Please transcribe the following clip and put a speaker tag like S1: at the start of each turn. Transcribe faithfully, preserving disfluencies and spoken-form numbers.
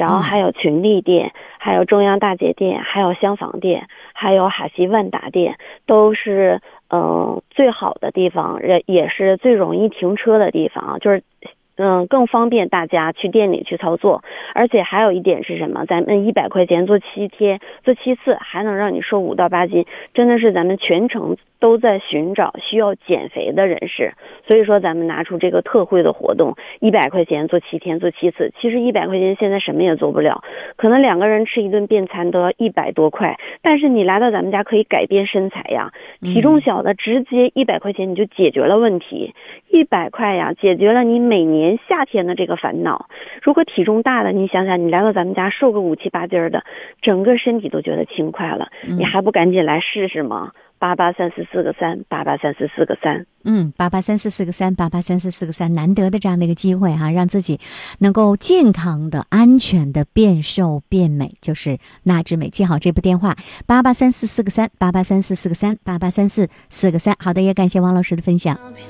S1: 然后还有群力店，还有中央大街店，还有香坊店，还有哈西万达店，都是嗯最好的地方，也也是最容易停车的地方，就是嗯更方便大家去店里去操作。而且还有一点是什么，咱们一百块钱做七天做七次，还能让你瘦五到八斤，真的是咱们全程都在寻找需要减肥的人士，所以说咱们拿出这个特惠的活动，一百块钱做七天做七次。其实一百块钱现在什么也做不了，可能两个人吃一顿便餐都要一百多块，但是你来到咱们家可以改变身材呀，体重小的直接一百块钱你就解决了问题，一百块呀解决了你每年夏天的这个烦恼。如果体重大的，你想想你来到咱们家瘦个五七八斤的，整个身体都觉得轻快了，你还不赶紧来试试吗？八八三四四个三，八八三四四个三，
S2: 嗯，八八三四四个三，八八三四四个三，难得的这样的一个机会哈、啊，让自己能够健康的、安全的变瘦变美，就是纳之美。记好这部电话：八八三四四个三，八八三四四个三，八八三四四个三。好的，也感谢王老师的分享。